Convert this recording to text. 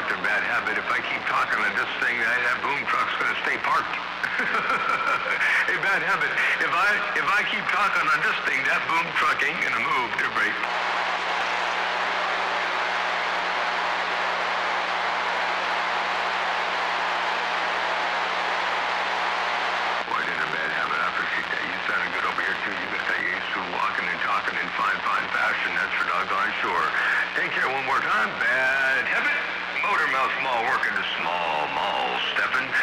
that's a bad habit. If I keep talking on this thing, that boom truck's going to stay parked. A bad habit. If I keep talking on this thing, that boom truck ain't going to move. Dear break. Sure. Take care one more time. Bad habit. Motor mouth small working to small mall stepping.